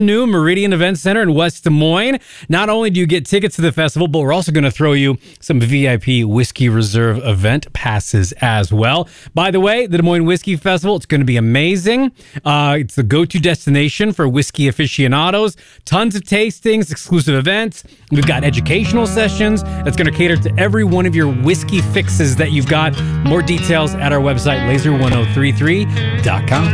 New Meridian Event Center in West Des Moines. Not only do you get tickets to the festival, but we're also going to throw you some VIP Whiskey Reserve event passes as well. By the way, the Des Moines Whiskey Festival, it's going to be amazing. It's the go-to destination for whiskey aficionados. Tons of tastings, exclusive events. We've got educational sessions that's going to cater to every one of your whiskey fixes that you've got. More details at our website, laser1033.com.